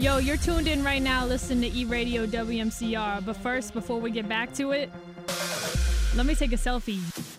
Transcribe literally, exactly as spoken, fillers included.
Yo, you're tuned in right now listening to E-Radio W M C R. But first, before we get back to it, let me take a selfie.